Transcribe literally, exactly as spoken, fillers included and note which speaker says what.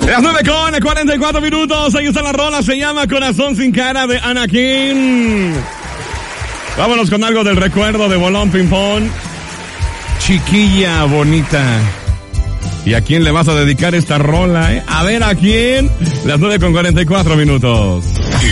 Speaker 1: Las nueve con cuarenta y cuatro minutos. Ahí está la rola. Se llama Corazón sin cara de Anakin. Vámonos con algo del recuerdo de Bolón Ping Pong. Chiquilla bonita. ¿Y a quién le vas a dedicar esta rola, eh? A ver, ¿a quién? Las nueve con cuarenta y cuatro minutos.